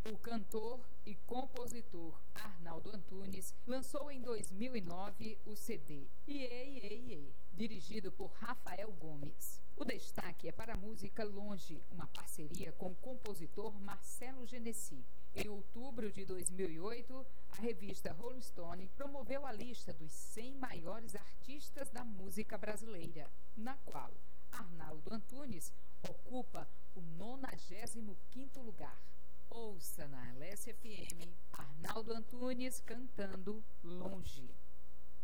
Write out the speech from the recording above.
O cantor e compositor Arnaldo Antunes lançou em 2009 o CD Iê, dirigido por Rafael Gomes. O destaque é para a música Longe, uma parceria com o compositor Marcelo Genesi. Em outubro de 2008, a revista Rolling Stone promoveu a lista dos 100 maiores artistas da música brasileira, na qual Arnaldo Antunes ocupa o 95º lugar. Ouça na LSFM Arnaldo Antunes cantando Longe.